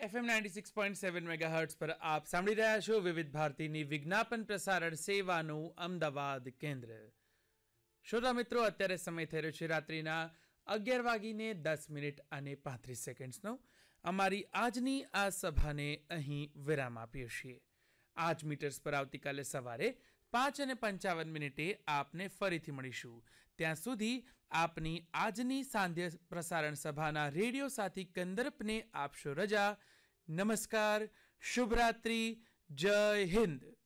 FM 96.7 megahertz પર આપ સાંભળી રહ્યા છો વિવિધ ભારતીની વિજ્ઞાપન પ્રસારણ સેવાનું અમદાવાદ કેન્દ્ર. શ્રોતા મિત્રો, અત્યારે સમય થઈ રહ્યો છે રાત્રિના 11:10:35 અમારી આજની આ સભાને અહીં વિરામ આપીએ છીએ. આ જ મીટર્સ પર આવતીકાલે સવારે 5:55 આપને ફરીથી મળીશું. ત્યાં સુધી આપની આજની સાંધ્ય પ્રસારણ સભાના રેડિયો સાથી કંદર્પને આપશો રજા. નમસ્કાર, શુભરાત્રિ, જય હિન્દ.